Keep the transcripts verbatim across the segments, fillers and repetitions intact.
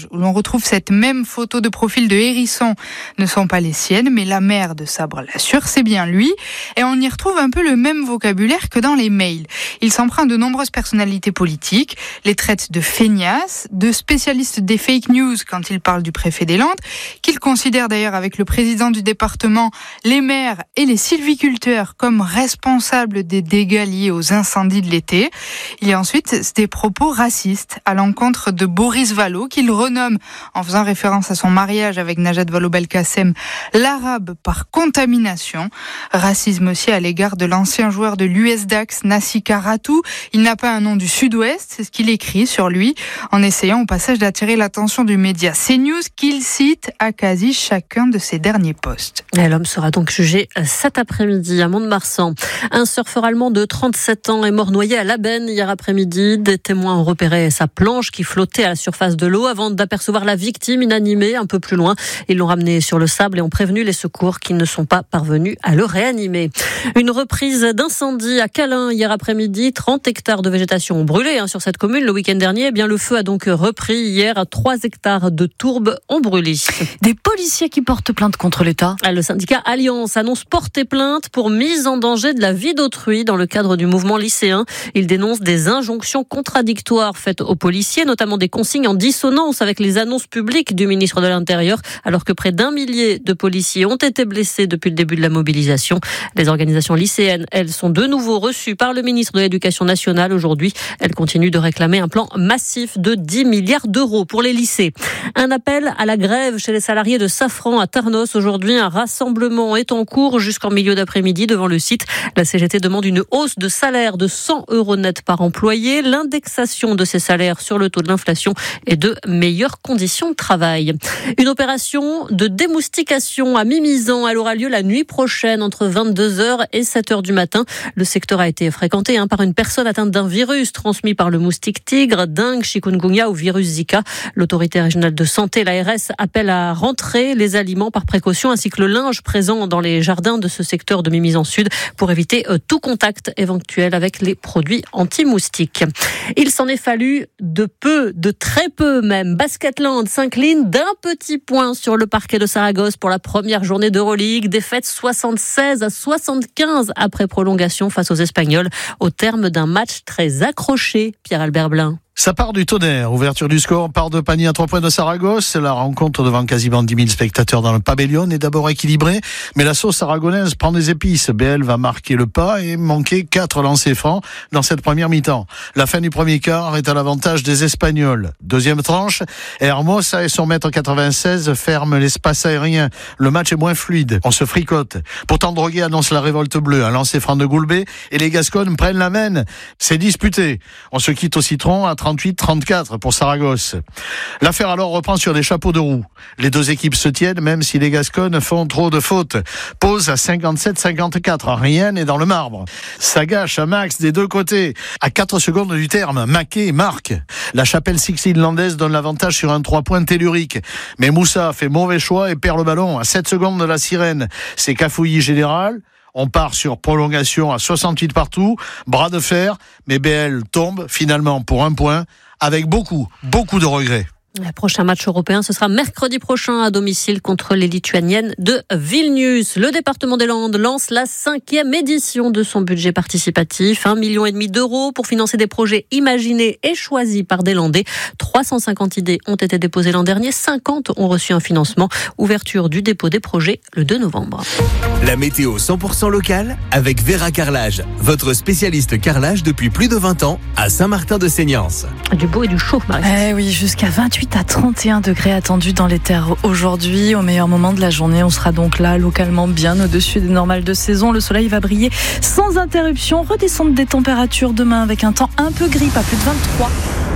images où l'on retrouve cette même photo de profil de Hérisson ne sont pas les siennes, mais la mère de Sabre l'assure, c'est bien lui. Et on y retrouve un peu le même vocabulaire que dans les mails. Il s'en prend de nombreuses personnalités politiques, les traite de feignasses, de spécialistes des fake news quand il parle du préfet des Landes, qu'il considère d'ailleurs avec le président du département, les maires et les sylviculteurs comme responsables des dégâts liés aux incendies de l'été. Il y a ensuite des propos racistes à l'encontre de Boris Vallaud, qu'il renomme, en faisant référence à son mariage avec Najat Vallaud-Belkacem, l'arabe par contamination. Racisme aussi à l'égard de l'ancien joueur de l'U S Dax, Nassika Ratou. Il n'a pas un nom du Sud-Ouest, c'est ce qu'il écrit sur lui, en essayant au passage d'attirer l'attention du média CNews, qu'il cite à quasi chacun de ses derniers posts. Et l'homme sera donc jugé cet après-midi à Mont-de-Marsan. Un surfeur allemand de trente-sept ans est mort noyé à Labenne hier après-midi. Des témoins ont repéré sa planche qui flottait à la surface de l'eau avant d'apercevoir la victime inanimée un peu plus loin. Ils l'ont ramené sur le sable et ont prévenu les secours qui ne sont pas parvenus à le réanimer. Une reprise d'incendie à Calin hier après-midi. trente hectares de végétation ont brûlé hein, sur cette commune le week-end dernier. Eh bien, le feu a donc repris hier. trois hectares de tourbes ont brûlé. Des policiers qui portent plainte contre l'État. Le syndicat Alliance annonce porter plainte pour mise en danger de la vie d'autrui dans le cadre du mouvement lycéen. Il dénonce des injonctions contradictoires faites aux policiers, notamment des consignes en dissonance avec les annonces publiques du ministre de l'Intérieur, alors que près d'un millier de policiers ont été blessés depuis le début de la mobilisation. Les organisations lycéennes, elles, sont de nouveau reçues par le ministre de l'Éducation nationale aujourd'hui. Elles continuent de réclamer un plan massif de dix milliards d'euros pour les lycées. Un appel à la grève chez les salariés de Safran à Tarnos aujourd'hui. Un rassemblement est en cours jusqu'en milieu d'après-midi devant le site. La C G T demande une hausse de salaire de cent euros net par employé, l'indexation de ces salaires sur le taux de l'inflation et de meilleures conditions de travail. Une opération de démoustication à Mimizan, elle aura lieu la nuit prochaine entre vingt-deux heures et sept heures du matin. Le secteur a été fréquenté hein, par une personne atteinte d'un virus transmis par le moustique tigre, dengue, chikungunya ou virus Zika. L'autorité régionale de santé, l'A R S, appelle à rentrer les aliments par précaution ainsi que le linge présent dans les jardins de ce secteur de Mimizan Sud pour éviter tout contact éventuel avec les produits anti-moustiques. Il s'en est fallu de peu, de très peu même. Basketland s'incline d'un petit point sur le parquet de Saragosse pour la première journée d'Euroleague. Défaite soixante-seize à soixante-quinze après prolongation face aux Espagnols au terme d'un match très accroché. Pierre-Albert Blin. Ça part du tonnerre. Ouverture du score, part de panier à trois points de Saragosse. La rencontre devant quasiment dix mille spectateurs dans le pavillon est d'abord équilibrée, mais la sauce aragonaise prend des épices. B L va marquer le pas et manquer quatre lancers francs dans cette première mi-temps. La fin du premier quart est à l'avantage des Espagnols. Deuxième tranche, Hermosa et son mètre quatre-vingt-seize ferment l'espace aérien. Le match est moins fluide. On se fricote. Pourtant, Droguet annonce la révolte bleue. Un lancer franc de Goulbet et les Gasconnes prennent la main. C'est disputé. On se quitte au citron à trente-huit trente-quatre pour Saragosse. L'affaire alors reprend sur des chapeaux de roue. Les deux équipes se tiennent même si les Gasconnes font trop de fautes. Pause à cinquante-sept cinquante-quatre. Rien n'est dans le marbre. Ça gâche à max des deux côtés. À quatre secondes du terme, Maquet marque. La chapelle six-landaise donne l'avantage sur un trois points tellurique. Mais Moussa fait mauvais choix et perd le ballon à sept secondes de la sirène. C'est cafouillis général. On part sur prolongation à soixante-huit partout, bras de fer, mais B L tombe finalement pour un point avec beaucoup, beaucoup de regrets. Le prochain match européen, ce sera mercredi prochain à domicile contre les Lituaniennes de Vilnius. Le département des Landes lance la cinquième édition de son budget participatif. Un million et demi d'euros pour financer des projets imaginés et choisis par des Landais. trois cent cinquante idées ont été déposées l'an dernier. cinquante ont reçu un financement. Ouverture du dépôt des projets le deux novembre. La météo cent pour cent locale avec Vera Carrelage. Votre spécialiste carrelage depuis plus de vingt ans à Saint-Martin-de-Seignance. Du beau et du chaud, Marie. Eh oui, jusqu'à vingt-huit à trente et un degrés attendus dans les terres aujourd'hui. Au meilleur moment de la journée, on sera donc là localement bien au-dessus des normales de saison. Le soleil va briller sans interruption. Redescendre des températures demain avec un temps un peu gris, pas plus de vingt-trois.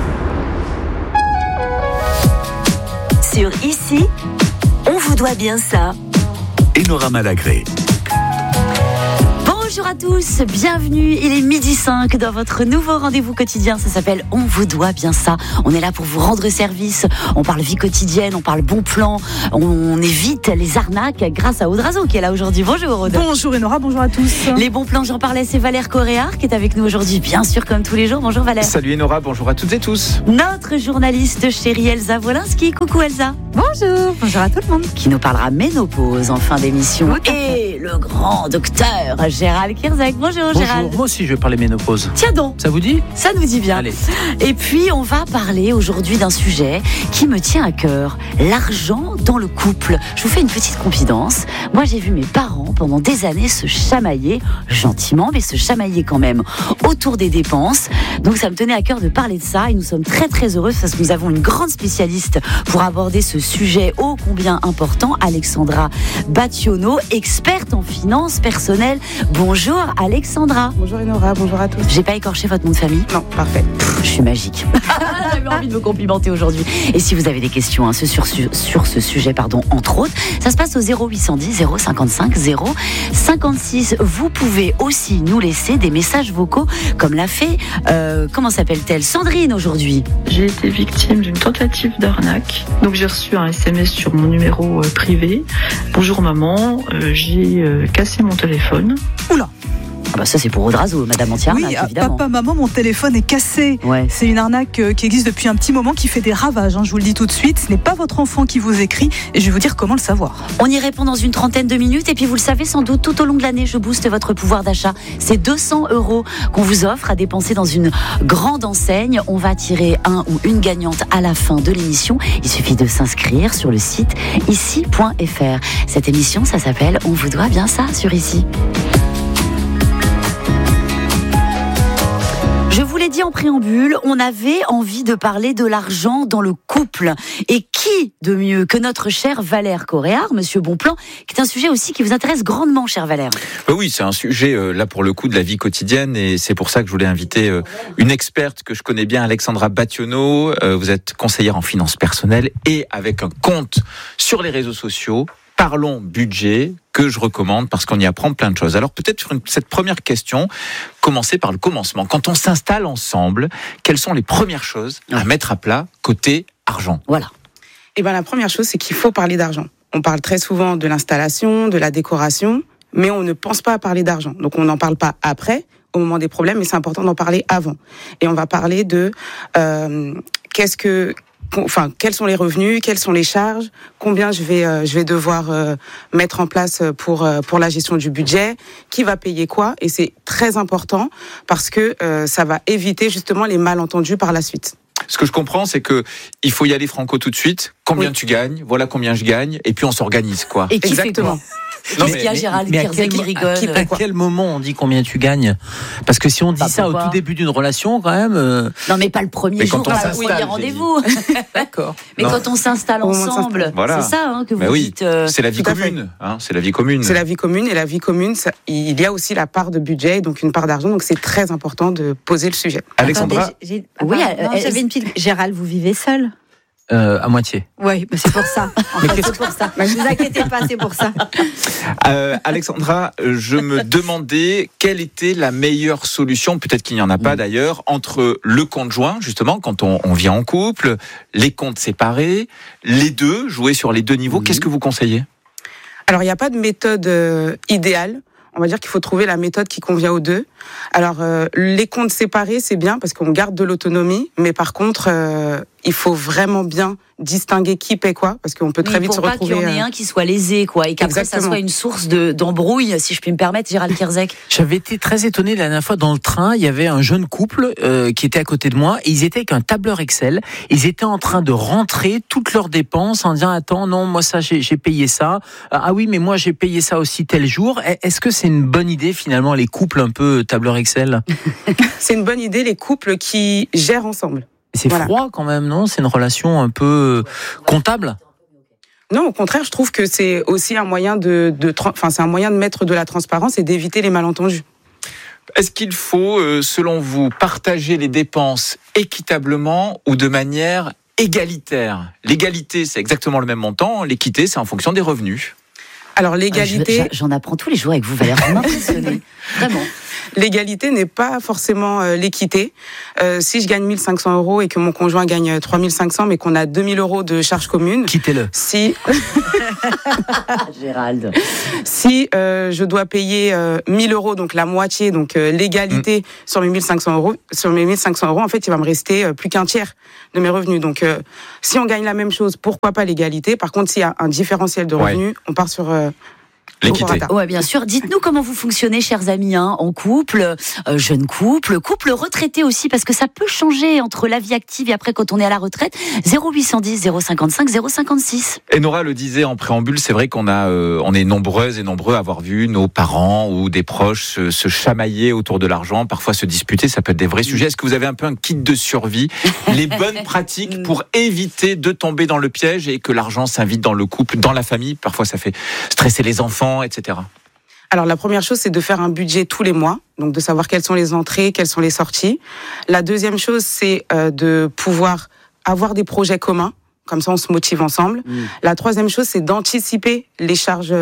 Sur Ici, on vous doit bien ça. Enora Malagré. Bonjour Bonjour à tous, bienvenue, il est midi cinq dans votre nouveau rendez-vous quotidien, ça s'appelle On vous doit bien ça. On est là pour vous rendre service, on parle vie quotidienne, on parle bon plan, on évite les arnaques grâce à Aude Razo qui est là aujourd'hui. Bonjour Aude. Bonjour Enora, bonjour à tous. Les bons plans, j'en parlais, c'est Valère Coréard qui est avec nous aujourd'hui, bien sûr comme tous les jours. Bonjour Valère. Salut Enora, bonjour à toutes et tous. Notre journaliste chérie Elsa Wolinski, coucou Elsa. Bonjour, bonjour à tout le monde. Qui nous parlera ménopause en fin d'émission. Et le grand docteur Gérald Kierzek. Bonjour, Bonjour, Gérald. moi aussi je vais parler ménopause. Tiens donc. Ça vous dit ? Ça nous dit bien. Allez. Et puis on va parler aujourd'hui d'un sujet qui me tient à cœur, l'argent dans le couple. Je vous fais une petite confidence. Moi j'ai vu mes parents pendant des années se chamailler, gentiment, mais se chamailler quand même, autour des dépenses. Donc ça me tenait à cœur de parler de ça et nous sommes très très heureux parce que nous avons une grande spécialiste pour aborder ce sujet ô combien important, Alexandra Battiono, experte en finances personnelles. Bonjour Alexandra. Bonjour Enora, bonjour à tous. J'ai pas écorché votre nom de famille ? Non, parfait. Je suis magique. J'avais envie de me complimenter aujourd'hui. Et si vous avez des questions hein, sur, sur, sur ce sujet, pardon, entre autres, ça se passe au zéro huit cent dix zéro cinquante-cinq zéro cinquante-six. Vous pouvez aussi nous laisser des messages vocaux, comme l'a fait, euh, comment s'appelle-t-elle, Sandrine aujourd'hui. J'ai été victime d'une tentative d'arnaque. Donc j'ai reçu un S M S sur mon numéro euh, privé. Bonjour maman, euh, j'ai euh, cassé mon téléphone. Oula. Ah bah ça c'est pour Aude Razo, Madame Anti-Arnaque, Oui, évidemment. papa, maman, mon téléphone est cassé. Ouais. C'est une arnaque qui existe depuis un petit moment, qui fait des ravages. Hein, je vous le dis tout de suite, ce n'est pas votre enfant qui vous écrit et je vais vous dire comment le savoir. On y répond dans une trentaine de minutes et puis vous le savez sans doute, tout au long de l'année, je booste votre pouvoir d'achat. C'est deux cents euros qu'on vous offre à dépenser dans une grande enseigne. On va tirer un ou une gagnante à la fin de l'émission. Il suffit de s'inscrire sur le site ici point f r. Cette émission, ça s'appelle On vous doit bien ça sur Ici. Je vous l'ai dit en préambule, on avait envie de parler de l'argent dans le couple. Et qui de mieux que notre cher Valère Coréard, Monsieur Bonplan, qui est un sujet aussi qui vous intéresse grandement, cher Valère. Oui, c'est un sujet, euh, là, pour le coup, de la vie quotidienne. Et c'est pour ça que je voulais inviter euh, une experte que je connais bien, Alexandra Battiono. Euh, vous êtes conseillère en finances personnelles et avec un compte sur les réseaux sociaux. Parlons budget, que je recommande parce qu'on y apprend plein de choses. Alors peut-être sur une, cette première question, commencer par le commencement. Quand on s'installe ensemble, quelles sont les premières choses à mettre à plat côté argent ? Voilà. Eh ben, la première chose, c'est qu'il faut parler d'argent. On parle très souvent de l'installation, de la décoration, mais on ne pense pas à parler d'argent. Donc on n'en parle pas après, au moment des problèmes, mais c'est important d'en parler avant. Et on va parler de euh, qu'est-ce que... Enfin, quels sont les revenus, quelles sont les charges, combien je vais euh, je vais devoir euh, mettre en place pour euh, pour la gestion du budget, qui va payer quoi, et c'est très important parce que euh, ça va éviter justement les malentendus par la suite. Ce que je comprends, c'est que il faut y aller franco tout de suite. Combien oui. tu gagnes ? Voilà combien je gagne, et puis on s'organise quoi. Et qui Exactement. fait quoi ? Qu'est-ce qu'il y a, Gérald mais à Kierzek quel, qui rigole à quel, à quel moment on dit combien tu gagnes ? Parce que si on dit Bah, ça pourquoi au tout début d'une relation, quand même. Euh... Non, mais pas le premier mais jour, quand on pas le premier s'installe, rendez-vous. D'accord. Mais Non. quand on s'installe ensemble, voilà. c'est ça hein, que vous Ben oui, dites. Euh... c'est la vie Tout à fait. commune. Hein, c'est la vie commune. C'est la vie commune, et la vie commune, ça, il y a aussi la part de budget, donc une part d'argent, donc c'est très important de poser le sujet. Alexandra, Attendez, j'ai- Oui, oui, euh, euh, j'avais une petite. Gérald, vous vivez seul ? Euh, à moitié. Oui, bah c'est pour ça. En fait, c'est pour ça. Ne vous inquiétez pas, c'est pour ça. Euh, Alexandra, je me demandais quelle était la meilleure solution, peut-être qu'il n'y en a pas d'ailleurs, entre le conjoint, justement, quand on, on vit en couple, les comptes séparés, les deux, jouer sur les deux niveaux. Qu'est-ce que vous conseillez ? Alors, il n'y a pas de méthode euh, idéale. On va dire qu'il faut trouver la méthode qui convient aux deux. Alors, euh, les comptes séparés, c'est bien parce qu'on garde de l'autonomie, mais par contre, euh, il faut vraiment bien distinguer qui paie quoi, parce qu'on peut très Mais vite se pour pas retrouver... qu'il y en ait euh, un qui soit lésé, quoi, et qu'après ça Exactement. soit une source de, d'embrouille, si je puis me permettre, Gérald Kierzek. J'avais été très étonné la dernière fois dans le train. Il y avait un jeune couple euh, qui était à côté de moi et ils étaient avec un tableur Excel. Ils étaient en train de rentrer toutes leurs dépenses en disant attends non moi ça j'ai, j'ai payé ça. Ah oui mais moi j'ai payé ça aussi tel jour. Est-ce que c'est une bonne idée finalement les couples un peu tableur Excel ? C'est une bonne idée, les couples qui gèrent ensemble. C'est Voilà. froid quand même non ? C'est une relation un peu comptable ? Non, au contraire, je trouve que c'est aussi un moyen de, de, tra- enfin, c'est un moyen de mettre de la transparence et d'éviter les malentendus. Est-ce qu'il faut, euh, selon vous, partager les dépenses équitablement ou de manière égalitaire ? L'égalité, c'est exactement le même montant. L'équité, c'est en fonction des revenus. Alors l'égalité... Euh, je, j'en apprends tous les jours avec vous, Valérie, vous m'impressionnez. Vraiment. L'égalité n'est pas forcément euh, l'équité. Euh, si je gagne mille cinq cents euros et que mon conjoint gagne trois mille cinq cents, mais qu'on a deux mille euros de charges communes... Quittez-le. Si... Gérald. Si euh, je dois payer euh, mille euros, donc la moitié, donc euh, l'égalité mmh. sur mes mille cinq cents euros, sur mes mille cinq cents euros, en fait, il va me rester euh, plus qu'un tiers de mes revenus. Donc, euh, si on gagne la même chose, pourquoi pas l'égalité? Par contre, s'il y a un différentiel de revenus, ouais. on part sur... Euh, L'équité. Ouais, bien sûr. Dites-nous comment vous fonctionnez, chers amis, hein, en couple, euh, jeune couple, couple retraité aussi, parce que ça peut changer entre la vie active et après quand on est à la retraite. zéro huit cent dix, zéro cinquante-cinq, zéro cinquante-six. Et Nora le disait en préambule, c'est vrai qu'on a, euh, on est nombreuses et nombreux à avoir vu nos parents ou des proches se, se chamailler autour de l'argent, parfois se disputer. Ça peut être des vrais sujets. Est-ce que vous avez un peu un kit de survie, les bonnes pratiques pour éviter de tomber dans le piège et que l'argent s'invite dans le couple, dans la famille? Parfois, ça fait stresser les enfants, et cetera. Alors la première chose, c'est de faire un budget tous les mois, donc de savoir quelles sont les entrées, quelles sont les sorties. La deuxième chose, c'est euh, de pouvoir avoir des projets communs, comme ça on se motive ensemble. Mmh. La troisième chose, c'est d'anticiper les charges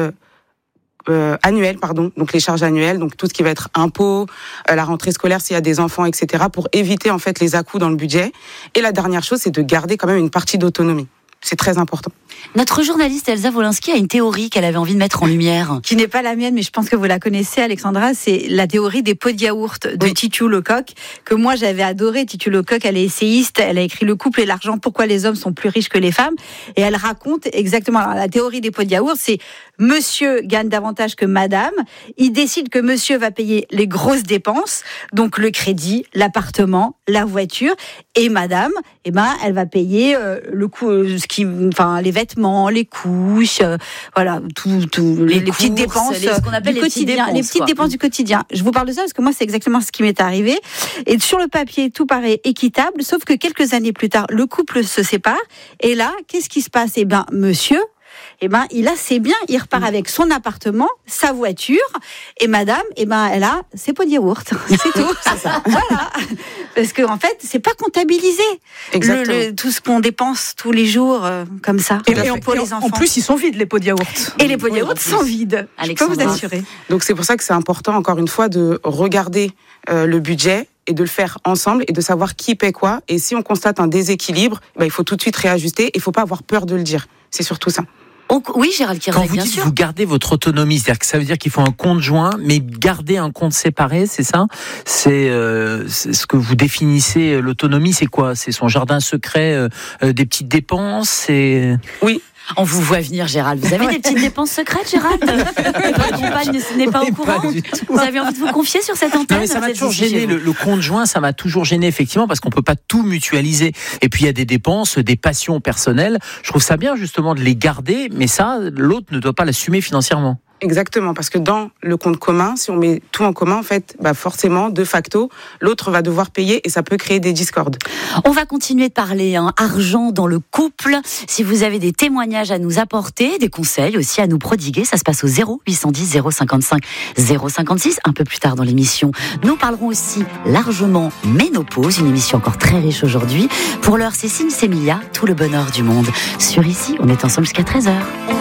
euh, annuelles, pardon, donc les charges annuelles, donc tout ce qui va être impôts, euh, la rentrée scolaire s'il y a des enfants, et cetera, pour éviter en fait les à-coups dans le budget. Et la dernière chose, c'est de garder quand même une partie d'autonomie. C'est très important. Notre journaliste Elsa Wolinski a une théorie qu'elle avait envie de mettre en lumière. Qui n'est pas la mienne, mais je pense que vous la connaissez, Alexandra. C'est la théorie des pots de yaourt de oui. Titu Lecoq, que moi j'avais adoré. Titu Lecoq, elle est essayiste, elle a écrit Le couple et l'argent, pourquoi les hommes sont plus riches que les femmes. Et elle raconte exactement, alors, la théorie des pots de yaourt, c'est monsieur gagne davantage que madame. Il décide que monsieur va payer les grosses dépenses, donc le crédit, l'appartement, la voiture, et madame, eh ben, elle va payer euh, le coût, euh, ce qui, enfin, les vêtements, les couches, euh, voilà, tout, tout les, les courses, petites dépenses, les, ce qu'on appelle du les quotidien, dépenses, les petites quoi. dépenses du quotidien. Je vous parle de ça parce que moi, c'est exactement ce qui m'est arrivé. Et sur le papier, tout paraît équitable, sauf que quelques années plus tard, le couple se sépare. Et là, qu'est-ce qui se passe? Eh ben, monsieur, eh ben, il a ses biens, il repart avec son appartement, sa voiture, et madame, eh ben, elle a ses pots de yaourt. C'est tout. C'est ça. Voilà. Parce que, en fait, c'est pas comptabilisé. Exactement. Le, le, tout ce qu'on dépense tous les jours, euh, comme ça. Et, et, pour les enfants. En plus, ils sont vides, les pots de yaourt. Et les pots de yaourt oui, sont vides. Alexandra. Je peux vous assurer. Donc, c'est pour ça que c'est important, encore une fois, de regarder euh, le budget et de le faire ensemble et de savoir qui paie quoi. Et si on constate un déséquilibre, ben, il faut tout de suite réajuster et il faut pas avoir peur de le dire. C'est surtout ça. Oui, Gérald Kierzek, Quand vous bien dites sûr. vous gardez votre autonomie, c'est-à-dire que ça veut dire qu'il faut un compte joint, mais garder un compte séparé, c'est ça? C'est, euh, c'est ce que vous définissez l'autonomie, c'est quoi? C'est son jardin secret, euh, euh, des petites dépenses, c'est... Oui. On vous voit venir, Gérald. Vous avez des petites dépenses secrètes, Gérald? Votre compagne n'est pas au courant. Vous avez envie de vous confier sur cette antenne? Non, mais ça m'a toujours gêné. Le, le compte joint, ça m'a toujours gêné, effectivement, parce qu'on peut pas tout mutualiser. Et puis, il y a des dépenses, des passions personnelles. Je trouve ça bien, justement, de les garder, mais ça, l'autre ne doit pas l'assumer financièrement. Exactement, parce que dans le compte commun, si on met tout en commun, en fait, bah forcément, de facto, l'autre va devoir payer et ça peut créer des discordes. On va continuer de parler hein, argent dans le couple. Si vous avez des témoignages à nous apporter, des conseils aussi à nous prodiguer, ça se passe au zéro huit cent dix, zéro cinquante-cinq, zéro cinquante-six. Un peu plus tard dans l'émission, nous parlerons aussi largement ménopause, une émission encore très riche aujourd'hui. Pour l'heure, c'est Cine Semilia, tout le bonheur du monde. Sur Ici, on est ensemble jusqu'à treize heures.